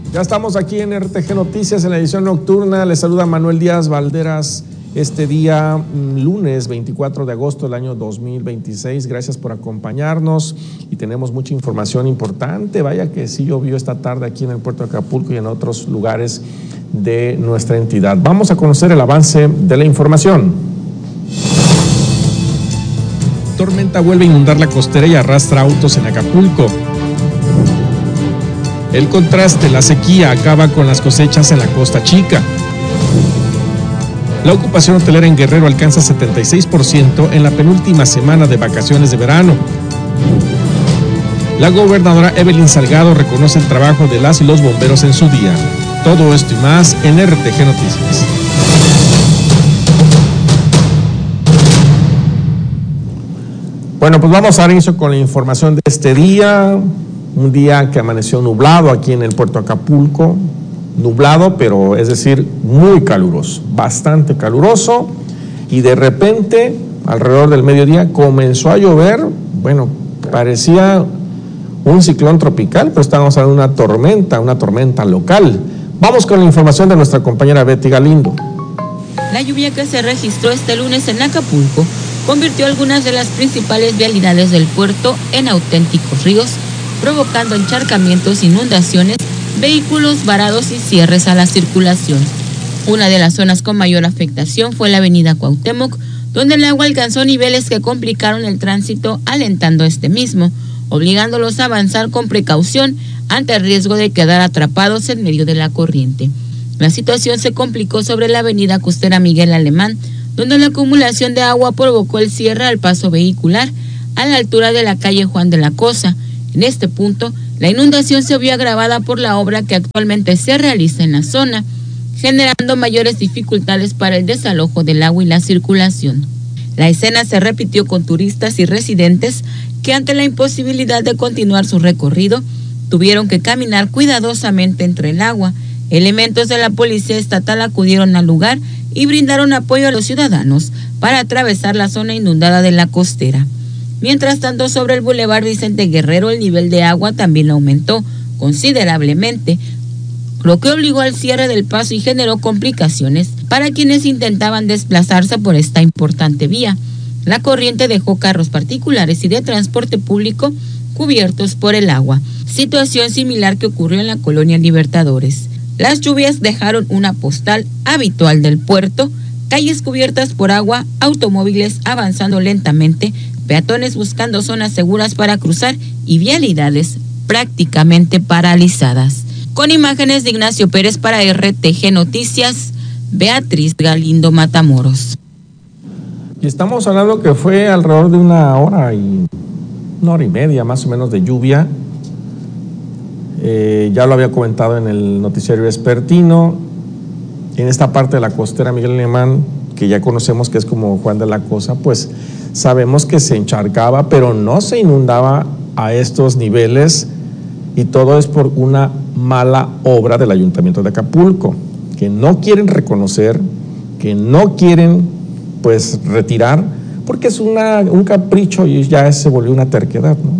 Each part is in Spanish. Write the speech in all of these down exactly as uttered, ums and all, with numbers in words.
Ya estamos aquí en R T G Noticias en la edición nocturna. Les saluda Manuel Díaz Valderas este día lunes veinticuatro de agosto del año dos mil veintiséis. Gracias por acompañarnos y tenemos mucha información importante. Vaya que sí llovió esta tarde aquí en el puerto de Acapulco y en otros lugares de nuestra entidad. Vamos a conocer el avance de la información. Tormenta vuelve a inundar la costera y arrastra autos en Acapulco. El contraste, la sequía, acaba con las cosechas en la Costa Chica. La ocupación hotelera en Guerrero alcanza setenta y seis por ciento en la penúltima semana de vacaciones de verano. La gobernadora Evelyn Salgado reconoce el trabajo de las y los bomberos en su día. Todo esto y más en R T G Noticias. Bueno, pues vamos a dar inicio con la información de este día. Un día que amaneció nublado aquí en el puerto de Acapulco, nublado, pero es decir, muy caluroso, bastante caluroso, y de repente, alrededor del mediodía, comenzó a llover. Bueno, parecía un ciclón tropical, pero estábamos hablando de una tormenta, una tormenta local. Vamos con la información de nuestra compañera Betty Galindo. La lluvia que se registró este lunes en Acapulco convirtió algunas de las principales vialidades del puerto en auténticos ríos, provocando encharcamientos, inundaciones, vehículos varados y cierres a la circulación. Una de las zonas con mayor afectación fue la avenida Cuauhtémoc, donde el agua alcanzó niveles que complicaron el tránsito, alentando este mismo, obligándolos a avanzar con precaución ante el riesgo de quedar atrapados en medio de la corriente. La situación se complicó sobre la avenida costera Miguel Alemán, donde la acumulación de agua provocó el cierre al paso vehicular a la altura de la calle Juan de la Cosa. En este punto, la inundación se vio agravada por la obra que actualmente se realiza en la zona, generando mayores dificultades para el desalojo del agua y la circulación. La escena se repitió con turistas y residentes que, ante la imposibilidad de continuar su recorrido, tuvieron que caminar cuidadosamente entre el agua. Elementos de la Policía Estatal acudieron al lugar y brindaron apoyo a los ciudadanos para atravesar la zona inundada de la costera. Mientras tanto, sobre el Boulevard Vicente Guerrero, el nivel de agua también aumentó considerablemente, lo que obligó al cierre del paso y generó complicaciones para quienes intentaban desplazarse por esta importante vía. La corriente dejó carros particulares y de transporte público cubiertos por el agua, situación similar que ocurrió en la colonia Libertadores. Las lluvias dejaron una postal habitual del puerto, calles cubiertas por agua, automóviles avanzando lentamente, peatones buscando zonas seguras para cruzar y vialidades prácticamente paralizadas. Con imágenes de Ignacio Pérez para R T G Noticias, Beatriz Galindo Matamoros. Y estamos hablando que fue alrededor de una hora y una hora y media más o menos de lluvia. Eh, ya lo había comentado en el noticiario vespertino. En esta parte de la costera Miguel Alemán, que ya conocemos que es como Juan de la Cosa, pues sabemos que se encharcaba, pero no se inundaba a estos niveles, y todo es por una mala obra del Ayuntamiento de Acapulco, que no quieren reconocer, que no quieren pues retirar, porque es una, un capricho y ya se volvió una terquedad, ¿no?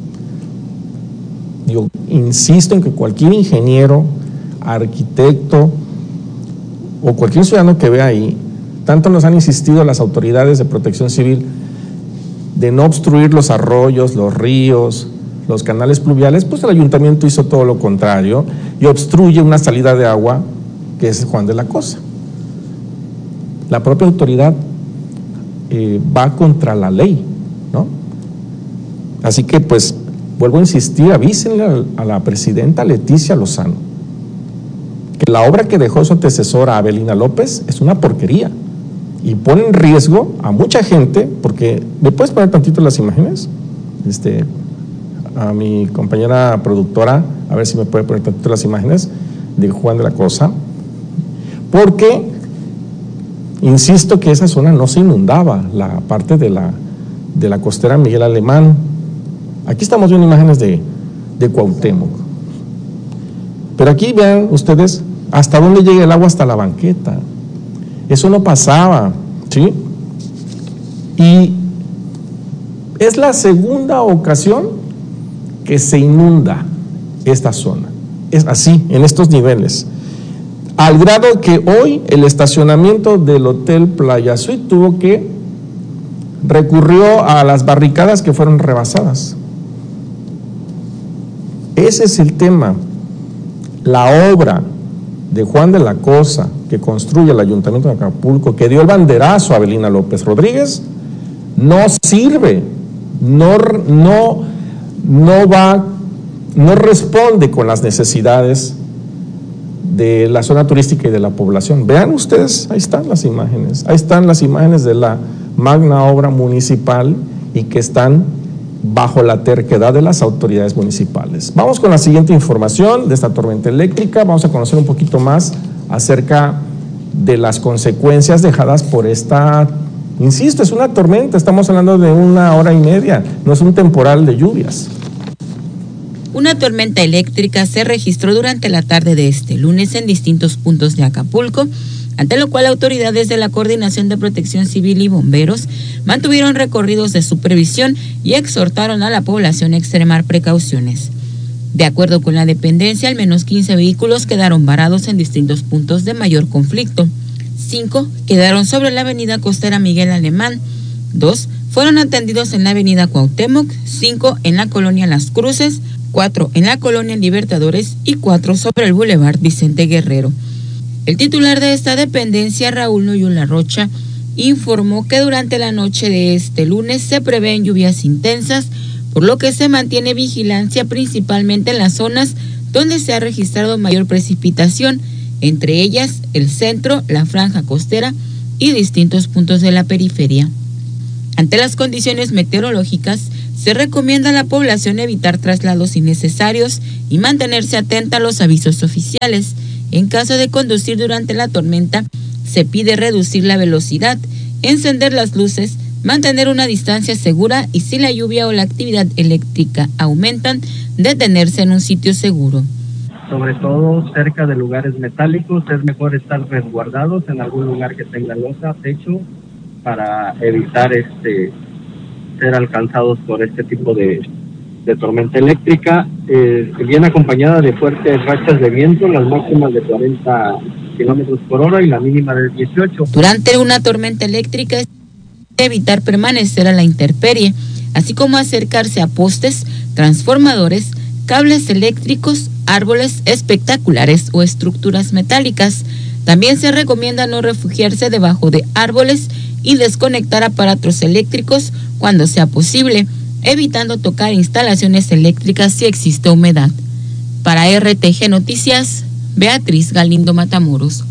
Yo insisto en que cualquier ingeniero, arquitecto o cualquier ciudadano que vea ahí, tanto nos han insistido las autoridades de protección civil de no obstruir los arroyos, los ríos, los canales pluviales, pues el ayuntamiento hizo todo lo contrario y obstruye una salida de agua que es Juan de la Cosa. La propia autoridad eh, va contra la ley, ¿no? Así que pues vuelvo a insistir, avísenle a, a la presidenta Leticia Lozano que la obra que dejó su antecesora Abelina López es una porquería y pone en riesgo a mucha gente, porque ¿me puedes poner tantito las imágenes? Este, a mi compañera productora, a ver si me puede poner tantito las imágenes de Juan de la Cosa, porque insisto que esa zona no se inundaba, la parte de la, de la costera Miguel Alemán. Aquí estamos viendo imágenes de, de Cuauhtémoc, pero aquí vean ustedes hasta dónde llega el agua, hasta la banqueta. Eso no pasaba, ¿sí? Y es la segunda ocasión que se inunda esta zona. es así, en estos niveles. Al grado que hoy el estacionamiento del Hotel Playa Suite tuvo que recurrió a las barricadas que fueron rebasadas. Ese es el tema. La obra de Juan de la Cosa que construye el Ayuntamiento de Acapulco, que dio el banderazo a Avelina López Rodríguez, no sirve, no, no, no va, no responde con las necesidades de la zona turística y de la población. Vean ustedes, ahí están las imágenes, ahí están las imágenes de la magna obra municipal y que están bajo la terquedad de las autoridades municipales. Vamos con la siguiente información de esta tormenta eléctrica. Vamos a conocer un poquito más acerca de las consecuencias dejadas por esta, insisto, es una tormenta, estamos hablando de una hora y media, no es un temporal de lluvias. Una tormenta eléctrica se registró durante la tarde de este lunes en distintos puntos de Acapulco, ante lo cual autoridades de la Coordinación de Protección Civil y bomberos mantuvieron recorridos de supervisión y exhortaron a la población a extremar precauciones. De acuerdo con la dependencia, al menos quince vehículos quedaron varados en distintos puntos de mayor conflicto. Cinco quedaron sobre la avenida costera Miguel Alemán, dos fueron atendidos en la avenida Cuauhtémoc, cinco en la colonia Las Cruces, cuatro en la colonia Libertadores y cuatro sobre el Boulevard Vicente Guerrero. El titular de esta dependencia, Raúl Noyula Rocha, informó que durante la noche de este lunes se prevén lluvias intensas, por lo que se mantiene vigilancia principalmente en las zonas donde se ha registrado mayor precipitación, entre ellas el centro, la franja costera y distintos puntos de la periferia. Ante las condiciones meteorológicas, se recomienda a la población evitar traslados innecesarios y mantenerse atenta a los avisos oficiales. En caso de conducir durante la tormenta, se pide reducir la velocidad, encender las luces, mantener una distancia segura y si la lluvia o la actividad eléctrica aumentan, detenerse en un sitio seguro. Sobre todo cerca de lugares metálicos, es mejor estar resguardados en algún lugar que tenga losa, techo, para evitar este ser alcanzados por este tipo de, de tormenta eléctrica, eh, viene acompañada de fuertes rachas de viento, las máximas de cuarenta kilómetros por hora y la mínima de dieciocho. Durante una tormenta eléctrica es evitar permanecer a la intemperie, así como acercarse a postes, transformadores, cables eléctricos, árboles espectaculares o estructuras metálicas. También se recomienda no refugiarse debajo de árboles y desconectar aparatos eléctricos cuando sea posible, evitando tocar instalaciones eléctricas si existe humedad. Para R T G Noticias, Beatriz Galindo Matamoros.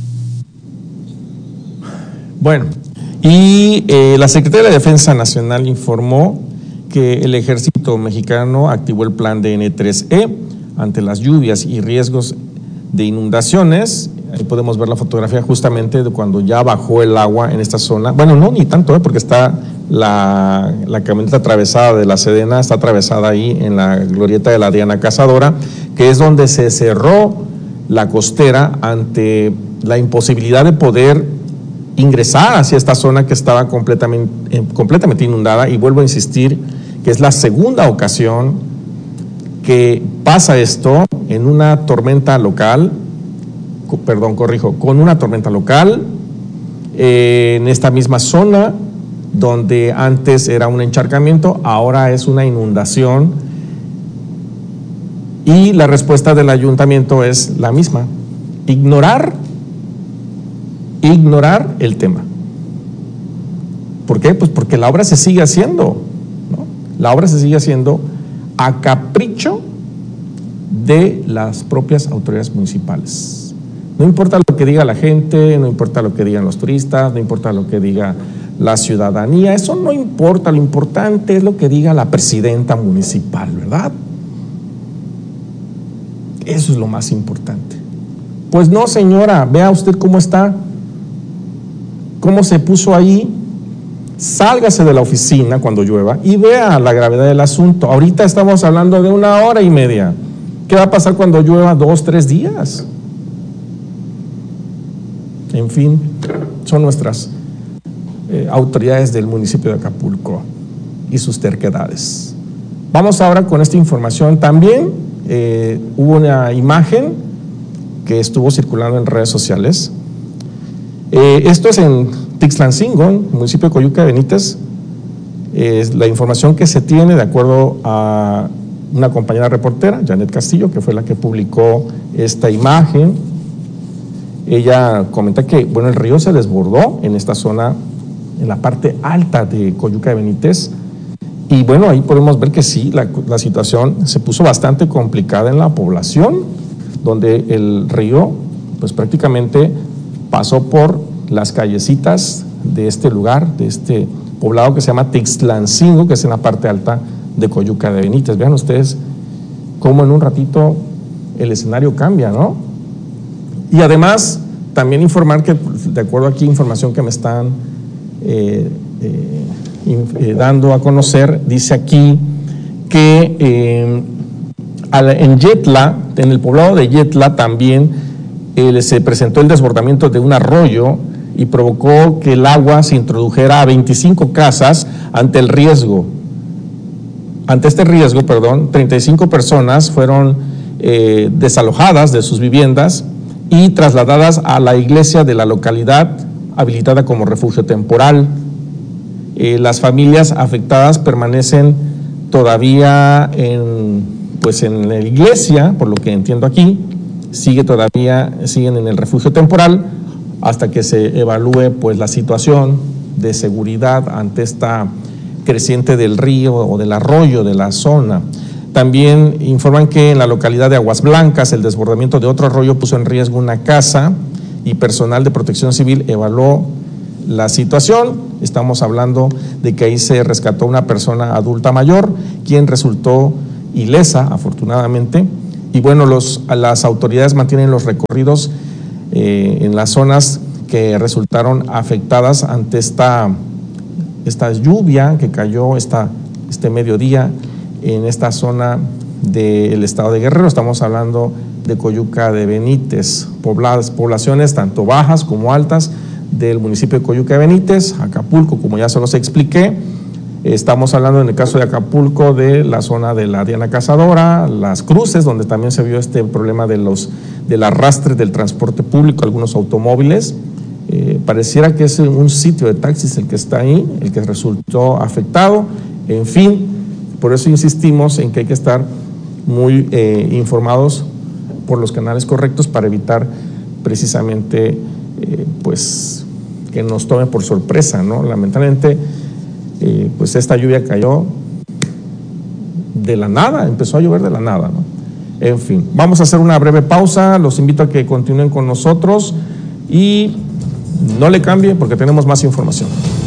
Bueno, y eh, la Secretaría de Defensa Nacional informó que el ejército mexicano activó el plan D N tres E ante las lluvias y riesgos de inundaciones. Ahí podemos ver la fotografía justamente de cuando ya bajó el agua en esta zona. Bueno, no, ni tanto, ¿eh? porque está la, la camioneta atravesada de la Sedena, está atravesada ahí en la glorieta de la Diana Cazadora, que es donde se cerró la costera ante la imposibilidad de poder ingresar hacia esta zona que estaba completamente, eh, completamente inundada. Y vuelvo a insistir que es la segunda ocasión que pasa esto en una tormenta local, perdón, corrijo, con una tormenta local eh, en esta misma zona donde antes era un encharcamiento, ahora es una inundación y la respuesta del ayuntamiento es la misma, ignorar, ignorar el tema. ¿Por qué? Pues porque la obra se sigue haciendo, ¿no? La obra se sigue haciendo a capricho de las propias autoridades municipales. No importa lo que diga la gente, no importa lo que digan los turistas, no importa lo que diga la ciudadanía, eso no importa, lo importante es lo que diga la presidenta municipal, ¿verdad? Eso es lo más importante. Pues no, señora, vea usted cómo está, cómo se puso ahí, sálgase de la oficina cuando llueva y vea la gravedad del asunto. Ahorita estamos hablando de una hora y media. ¿Qué va a pasar cuando llueva dos, tres días? En fin, son nuestras eh, autoridades del municipio de Acapulco y sus terquedades. Vamos ahora con esta información también eh, hubo una imagen que estuvo circulando en redes sociales. Eh, esto es en Tixlancingo, en el municipio de Coyuca de Benítez. Eh, la información que se tiene de acuerdo a una compañera reportera, Janet Castillo, que fue la que publicó esta imagen. Ella comenta que, bueno, el río se desbordó en esta zona, en la parte alta de Coyuca de Benítez, y bueno, ahí podemos ver que sí, la, la situación se puso bastante complicada en la población, donde el río, pues prácticamente pasó por las callecitas de este lugar, de este poblado que se llama Tixlancingo, que es en la parte alta de Coyuca de Benítez. Vean ustedes cómo en un ratito el escenario cambia, ¿no? Y además, también informar que, de acuerdo aquí, información que me están eh, eh, eh, dando a conocer, dice aquí que eh, en Yetla, en el poblado de Yetla también eh, se presentó el desbordamiento de un arroyo y provocó que el agua se introdujera a veinticinco casas ante el riesgo. Ante este riesgo, perdón, treinta y cinco personas fueron eh, desalojadas de sus viviendas y trasladadas a la iglesia de la localidad, habilitada como refugio temporal. Eh, las familias afectadas permanecen todavía en, pues en la iglesia, por lo que entiendo aquí, sigue todavía, siguen en el refugio temporal hasta que se evalúe pues la situación de seguridad ante esta creciente del río o del arroyo de la zona. También informan que en la localidad de Aguas Blancas el desbordamiento de otro arroyo puso en riesgo una casa y personal de protección civil evaluó la situación. Estamos hablando de que ahí se rescató una persona adulta mayor, quien resultó ilesa, afortunadamente. Y bueno, los, las autoridades mantienen los recorridos eh, en las zonas que resultaron afectadas ante esta, esta lluvia que cayó esta, este mediodía en esta zona del estado de Guerrero. Estamos hablando de Coyuca de Benítez, pobladas, poblaciones tanto bajas como altas del municipio de Coyuca de Benítez, Acapulco, como ya se los expliqué. Estamos hablando en el caso de Acapulco de la zona de la Diana Cazadora, Las Cruces, donde también se vio este problema de los, del arrastre del transporte público, algunos automóviles. Eh, pareciera que es un sitio de taxis el que está ahí, el que resultó afectado. En fin, por eso insistimos en que hay que estar muy eh, informados por los canales correctos para evitar precisamente eh, pues que nos tomen por sorpresa, ¿no? Lamentablemente eh, pues esta lluvia cayó de la nada, empezó a llover de la nada, ¿no? En fin, vamos a hacer una breve pausa, los invito a que continúen con nosotros y no le cambie porque tenemos más información.